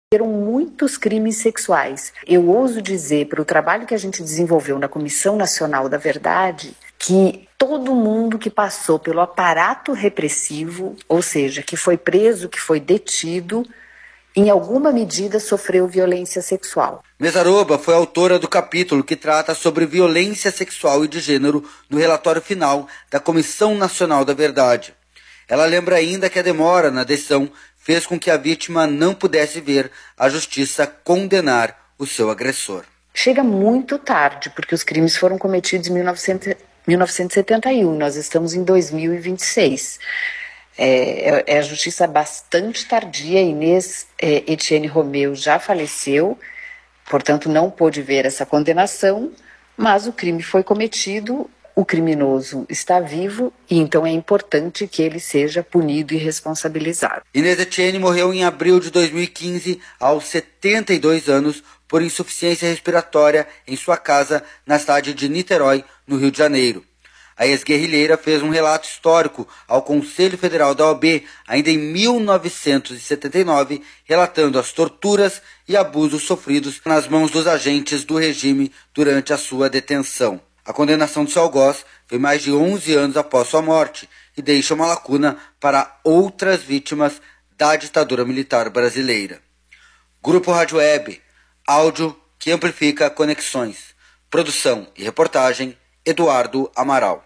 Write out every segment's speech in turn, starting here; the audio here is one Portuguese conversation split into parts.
Muitos crimes sexuais. Eu ouso dizer, para o trabalho que a gente desenvolveu na Comissão Nacional da Verdade, que todo mundo que passou pelo aparato repressivo, ou seja, que foi preso, que foi detido, em alguma medida sofreu violência sexual. Mesaroba foi autora do capítulo que trata sobre violência sexual e de gênero no relatório final da Comissão Nacional da Verdade. Ela lembra ainda que a demora na decisão fez com que a vítima não pudesse ver a justiça condenar o seu agressor. Chega muito tarde, porque os crimes foram cometidos em 1971, nós estamos em 2026. É a justiça bastante tardia. Inês Etienne Romeu já faleceu, portanto não pôde ver essa condenação, mas o crime foi cometido, o criminoso está vivo e então é importante que ele seja punido e responsabilizado. Inês Etienne morreu em abril de 2015, aos 72 anos, por insuficiência respiratória em sua casa na cidade de Niterói, no Rio de Janeiro. A ex-guerrilheira fez um relato histórico ao Conselho Federal da OAB, ainda em 1979, relatando as torturas e abusos sofridos nas mãos dos agentes do regime durante a sua detenção. A condenação de seu algoz foi mais de 11 anos após sua morte e deixa uma lacuna para outras vítimas da ditadura militar brasileira. Grupo Rádio Web, áudio que amplifica conexões. Produção e reportagem, Eduardo Amaral.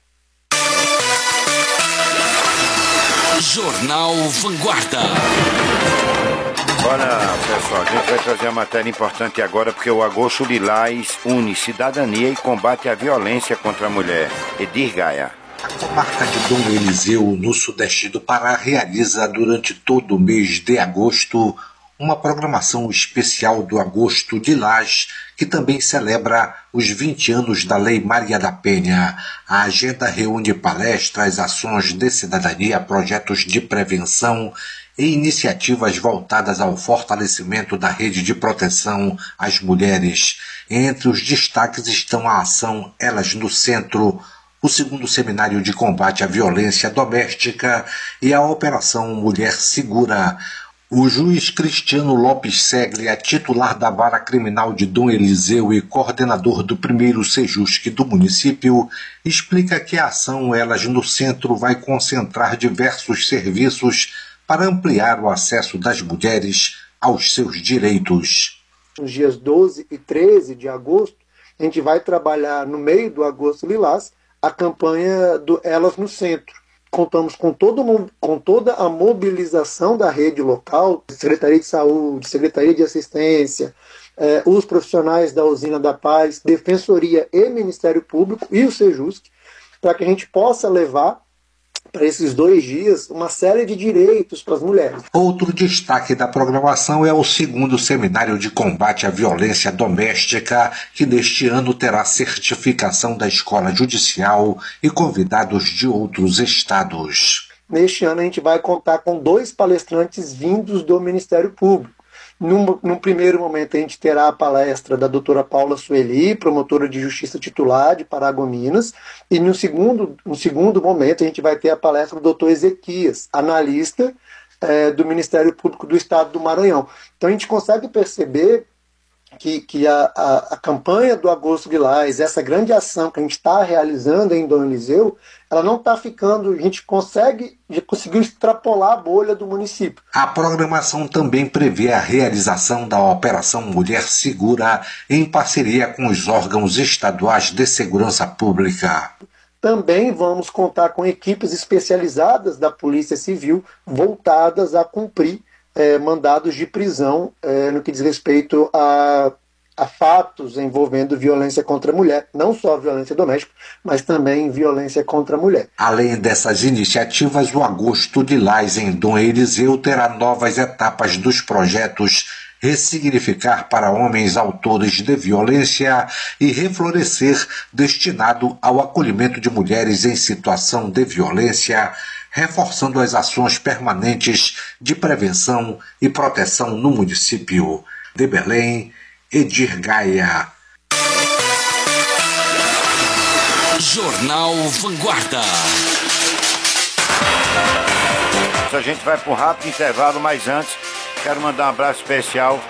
Jornal Vanguarda. Olha, pessoal, a gente vai trazer uma matéria importante agora, porque o Agosto Lilás une cidadania e combate à violência contra a mulher. Edir Gaia. A comarca de Dom Eliseu, no sudeste do Pará, realiza durante todo o mês de agosto uma programação especial do Agosto Lilás, que também celebra os 20 anos da Lei Maria da Penha. A agenda reúne palestras, ações de cidadania, projetos de prevenção e iniciativas voltadas ao fortalecimento da rede de proteção às mulheres. Entre os destaques estão a ação Elas no Centro, o segundo seminário de combate à violência doméstica e a Operação Mulher Segura. O juiz Cristiano Lopes Seglia, titular da Vara Criminal de Dom Eliseu e coordenador do primeiro Sejusc do município, explica que a ação Elas no Centro vai concentrar diversos serviços para ampliar o acesso das mulheres aos seus direitos. Nos dias 12 e 13 de agosto, a gente vai trabalhar no meio do Agosto Lilás a campanha do Elas no Centro. Contamos com toda a mobilização da rede local, Secretaria de Saúde, Secretaria de Assistência, os profissionais da Usina da Paz, Defensoria e Ministério Público e o Sejusc, para que a gente possa levar para esses 2 dias uma série de direitos para as mulheres. Outro destaque da programação é o segundo seminário de combate à violência doméstica, que neste ano terá certificação da Escola Judicial e convidados de outros estados. Neste ano a gente vai contar com 2 palestrantes vindos do Ministério Público. Num primeiro momento a gente terá a palestra da doutora Paula Sueli, promotora de justiça titular de Paragominas, e no segundo momento a gente vai ter a palestra do doutor Ezequias, analista do Ministério Público do Estado do Maranhão. Então a gente consegue perceber que a campanha do Agosto Lilás, essa grande ação que a gente está realizando em Dom Eliseu, ela não está ficando, a gente conseguiu extrapolar a bolha do município. A programação também prevê a realização da Operação Mulher Segura em parceria com os órgãos estaduais de segurança pública. Também vamos contar com equipes especializadas da Polícia Civil voltadas a cumprir mandados de prisão no que diz respeito a fatos envolvendo violência contra a mulher, não só violência doméstica, mas também violência contra a mulher. Além dessas iniciativas, o Agosto Lilás em Dom Eliseu terá novas etapas dos projetos Ressignificar para Homens Autores de Violência e Reflorescer, destinado ao acolhimento de mulheres em situação de violência, reforçando as ações permanentes de prevenção e proteção no município. De Belém, Edir Gaia. Jornal Vanguarda. A gente vai para um rápido intervalo, mas antes quero mandar um abraço especial